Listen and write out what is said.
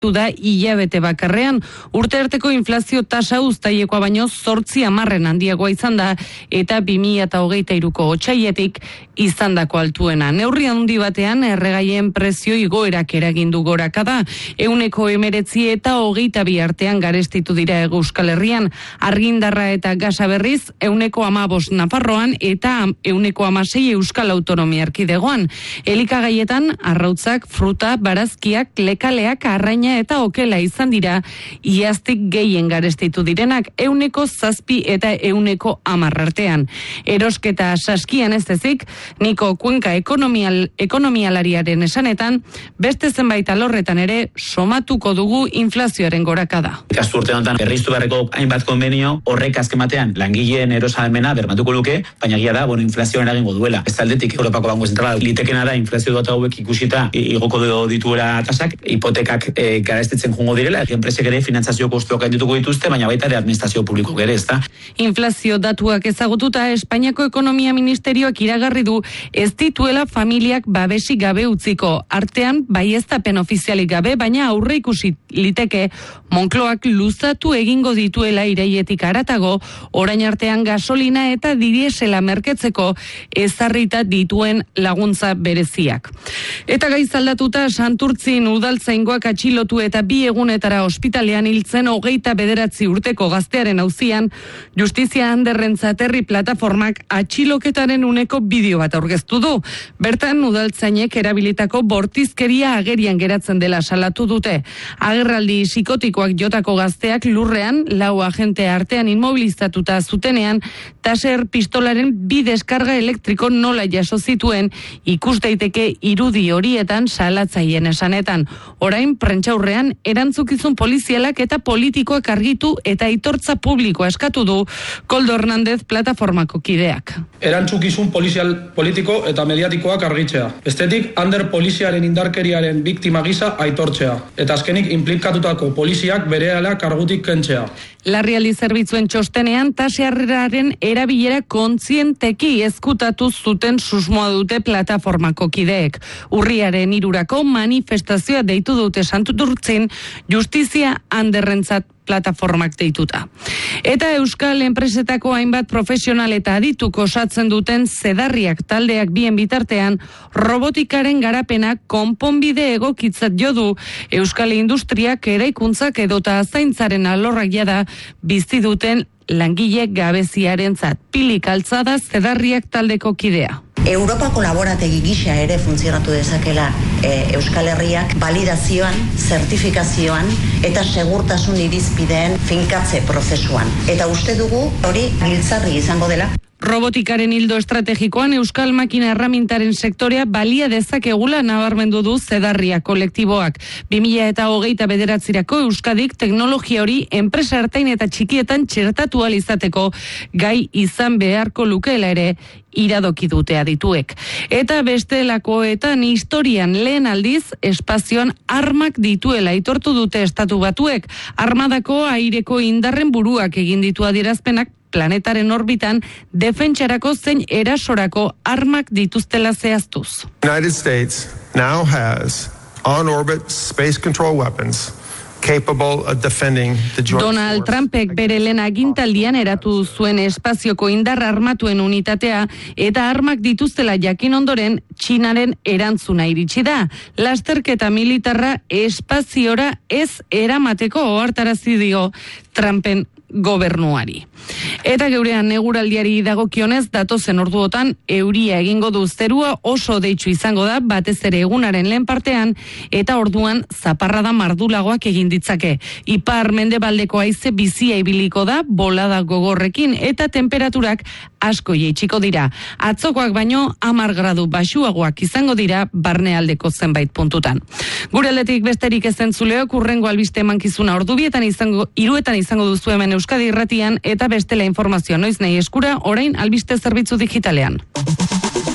da hilabete bakarrean. Urtearteko inflazio tasa uztailekoa baino 8% handiagoa izan da eta 2023ko otsailetik izandako altuena. Neurri handi batean erregaien prezio igoerak eragin du gorakada. 19 eta 22 artean garestitu dira Euskal Herrian. Argindarra eta gasa berriz 15 Nafarroan eta 16 Euskal Autonomia Erkidegoan. Elikagaietan arrautzak, fruta, barazkiak, lekaleak, arraina eta okela izan dira iaztik gehien garestitu direnak 17 eta 10 artean. Erosketa saskian ez ezik, Niko Kuenka ekonomialariaren esanetan, beste zenbait alorretan ere somatuko dugu inflazioaren gorakada. Ikasturte honetan berriztu beharreko hainbat konbenio horrek azken batean langileen erosahalmena bermatuko luke, baina egia da, inflazioan eragingo duela. Ez aldetik Europako Banku Zentrala litekena da inflazio data hauek ikusita igoko dituela tasak, hipotekak garestitzen joango direla, enpresek ere finantzazio kostuak gaindituko dituzte, baina baita ere administrazio publiko ere, ezta. Inflazio datuak ezagututa Espainiako Ekonomia Ministerioak iragarri du ez dituela familiak babesik gabe utziko. Artean baieztapen ofizialik gabe, baina aurre ikusi liteke Moncloak luzatu egingo dituela irailetik haratago, orain artean gasolina eta diesela merketzeko ezarrita dituen laguntza bereziak. Eta gaiz aldatuta Santurtzin udaltzaingoak atxilotu eta 2 egunetara ospitalean hiltzen 29 urteko gaztearen auzian, Justizia Anderrentzat herri plataformak atxiloketaren uneko bideo bat aurkeztu du. Bertan udaltzainek erabilitako bortizkeria agerian geratzen dela salatu dute. Agerraldi psikotikoak jotako gazteak lurrean 4 agente artean inmobilizatuta zutenean, taser pistolaren 2 deskarga elektriko nola jaso zituen ikus daiteke irudi horietan salatzaien esanetan. Orain prentsaurrean erantzukizun polizialak eta politikoak argitu eta aitortza publikoa eskatu du Koldo Hernández plataformako kideak. Erantzukizun polizial politiko eta mediatikoak argitzea. Bestetik, Ander poliziaren indarkeriaren biktima gisa aitortzea. Eta azkenik inplikatutako poliziak berehala kargutik kentzea. Larrialdi zerbitzuen txostenean tasearreraren erabilera kontzienteki ezkutatu zuten susmoa dute plataformako kideek. Urriaren 3 manifestazioa deitu dute Santurtzin Justizia Anderrentzat plataformak deituta. Eta Euskal enpresetako hainbat profesional eta adituk osatzen duten Zedarriak taldeak bien bitartean robotikaren garapena konponbide egokitzat jo du Euskal industriak eraikuntzak edota zaintzaren alorrak jada bizi duten langile gabeziarentzat. Pili Kaltzada Zedarriak taldeko kidea. Europako laborategi gisa ere funtzionatu dezakela Euskal Herriak validazioan, zertifikazioan eta segurtasun irizpideen finkatze prozesuan. Eta uste dugu hori giltzarri izango dela. Robotikaren ildo estrategikoan Euskal Makina Erramintaren sektorea balia dezakegula nabarmendu du Zedarria kolektiboak. 2029 Euskadik teknologia hori enpresa ertain eta txikietan txertatu ahal izateko gai izan beharko lukeela ere iradoki dute adituek. Eta bestelakoetan historian lehen aldiz espazioan armak dituela aitortu dute Estatu Batuek. Armadako aireko indarren buruak egin ditu adierazpenak planetaren orbitan defentsarako zein erasorako armak dituztela zehaztuz. United States now has on-orbit space control weapons capable of defending the joint Donald Trumpek bere lehen agintaldian eratu zuen espazioko indar armatuen unitatea eta armak dituztela jakin ondoren Txinaren erantzuna iritsi da. Lasterketa militarra espaziora ez eramateko ohartarazi dio Trumpen gobernuari. Eta geurean neguraldiari dagokionez datozen orduotan euria egingo du, zerua oso deitsu izango da batez ere egunaren lehen partean eta orduan zaparrada mardulagoak egin ditzake. Ipar mendebaldeko haize bizia ibiliko da bolada gogorrekin eta temperaturak asko jaitsiko dira. Atzokoak baino 10 gradu baxuagoak izango dira barnealdeko zenbait puntutan. Gure aldetik besterik ez entzuleok, hurrengo albiste emankizuna ordubietan hiruetan izango duzu hemen Euskadi Irratian eta bestela informazioa noiz nahi eskura orain albiste zerbitzu digitalean.